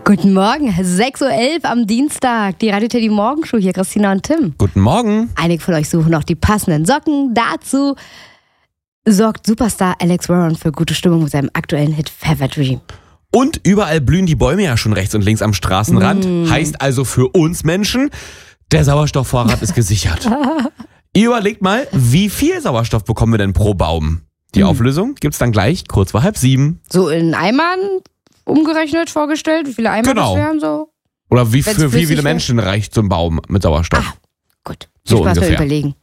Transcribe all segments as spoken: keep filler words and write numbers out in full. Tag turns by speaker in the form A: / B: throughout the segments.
A: Guten Morgen, sechs Uhr elf am Dienstag. Die Radio Teddy Morgenshow hier, Christina und Tim.
B: Guten Morgen.
A: Einige von euch suchen noch die passenden Socken. Dazu sorgt Superstar Alex Warren für gute Stimmung mit seinem aktuellen Hit Fever Dream.
B: Und überall blühen die Bäume ja schon rechts und links am Straßenrand. Mm. Heißt also für uns Menschen, der Sauerstoffvorrat ist gesichert. Ihr überlegt mal, wie viel Sauerstoff bekommen wir denn pro Baum? Die mm. Auflösung gibt's dann gleich kurz vor halb sieben.
A: So in Eimern umgerechnet vorgestellt, wie viele Eimer
B: genau.
A: das wären so?
B: Oder wie für wie viele Menschen reicht so ein Baum mit Sauerstoff?
A: Ah, gut.
B: So
A: Spaß
B: ungefähr.
A: Beim Überlegen.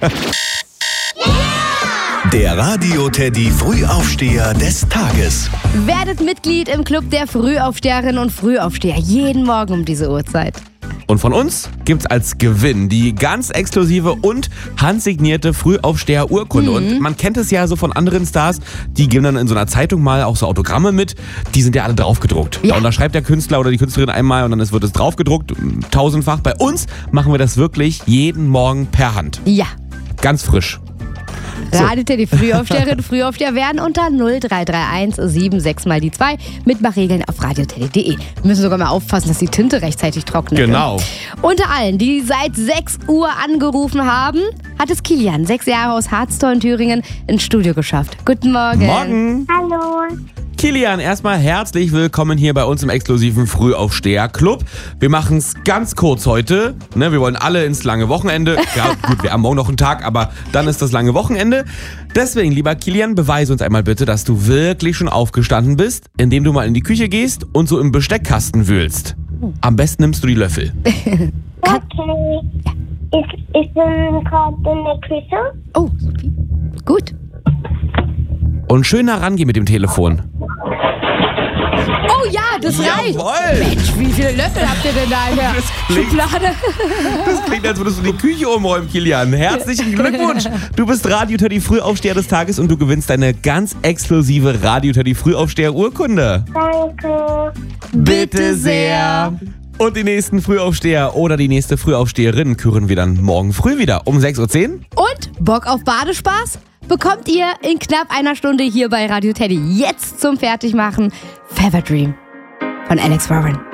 C: Der Radio Teddy Frühaufsteher des Tages.
A: Werdet Mitglied im Club der Frühaufsteherinnen und Frühaufsteher. Jeden Morgen um diese Uhrzeit.
B: Und von uns gibt's als Gewinn die ganz exklusive und handsignierte Frühaufsteher-Urkunde. Mhm. Und man kennt es ja so von anderen Stars, die geben dann in so einer Zeitung mal auch so Autogramme mit. Die sind ja alle draufgedruckt.
A: Ja.
B: Da unterschreibt der Künstler oder die Künstlerin einmal und dann wird es draufgedruckt, tausendfach. Bei uns machen wir das wirklich jeden Morgen per Hand.
A: Ja.
B: Ganz frisch.
A: So. Radio Teddy Frühaufsteherinnen und Frühaufsteher werden unter null drei drei eins sieben sechs mal die zwei. Mitmachregeln auf radioteddy punkt de. Wir müssen sogar mal aufpassen, dass die Tinte rechtzeitig trocknet.
B: Genau.
A: Unter allen, die seit sechs Uhr angerufen haben, hat es Kilian, sechs Jahre aus Harztor in Thüringen, ins Studio geschafft. Guten Morgen.
B: Morgen.
D: Hallo.
B: Kilian, erstmal herzlich willkommen hier bei uns im exklusiven Frühaufsteher-Club. Wir machen es ganz kurz heute. Ne, wir wollen alle ins lange Wochenende. Ja, gut, wir haben morgen noch einen Tag, aber dann ist das lange Wochenende. Deswegen, lieber Kilian, beweise uns einmal bitte, dass du wirklich schon aufgestanden bist, indem du mal in die Küche gehst und so im Besteckkasten wühlst. Am besten nimmst du die Löffel.
D: Okay. Ich, ich bin gerade in der Küche.
A: Oh, Sophie. Gut.
B: Und schön nah rangehen mit dem Telefon.
A: Oh ja, das reicht.
B: Jawohl.
A: Mensch, wie viele Löffel habt ihr denn da in der
B: Das klingt-
A: Schublade?
B: Das klingt, als würdest du die Küche umräumen, Kilian. Herzlichen Glückwunsch. Du bist Radio Teddy Frühaufsteher des Tages und du gewinnst deine ganz exklusive Radio Teddy Frühaufsteher Urkunde.
D: Danke.
A: Bitte sehr.
B: Und die nächsten Frühaufsteher oder die nächste Frühaufsteherin küren wir dann morgen früh wieder um sechs Uhr zehn.
A: Und Bock auf Badespaß? Bekommt ihr in knapp einer Stunde hier bei Radio Teddy. Jetzt zum Fertigmachen Fever Dream von Alex Warren.